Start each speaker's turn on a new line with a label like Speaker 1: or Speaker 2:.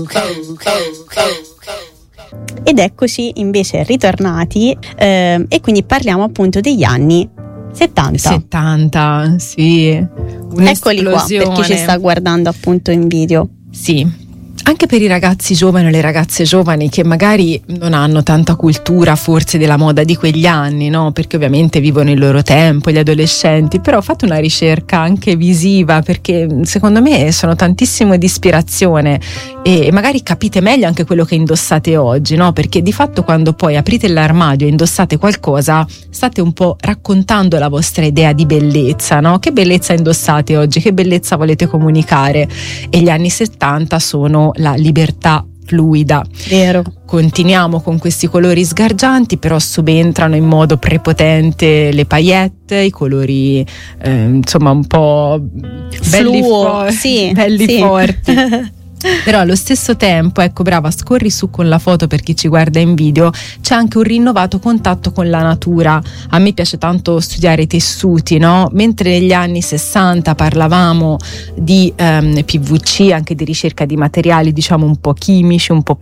Speaker 1: Ed eccoci invece ritornati e quindi parliamo appunto degli anni 70,
Speaker 2: sì,
Speaker 1: eccoli qua per chi ci sta guardando appunto in video.
Speaker 2: Sì, anche per i ragazzi giovani o le ragazze giovani che magari non hanno tanta cultura forse della moda di quegli anni, no? Perché ovviamente vivono il loro tempo, gli adolescenti, però ho fatto una ricerca anche visiva perché secondo me sono tantissimo di ispirazione e magari capite meglio anche quello che indossate oggi, no? Perché di fatto quando poi aprite l'armadio e indossate qualcosa state un po' raccontando la vostra idea di bellezza, no? Che bellezza indossate oggi, che bellezza volete comunicare? E gli anni 70 sono la libertà fluida.
Speaker 1: Vero.
Speaker 2: Continuiamo con questi colori sgargianti, però subentrano in modo prepotente le paillette, i colori insomma un po' belli, belli forti. Però allo stesso tempo, ecco, brava, scorri su con la foto per chi ci guarda in video, c'è anche un rinnovato contatto con la natura. A me piace tanto studiare i tessuti, no? Mentre negli anni 60 parlavamo di PVC, anche di ricerca di materiali diciamo un po' chimici, un po'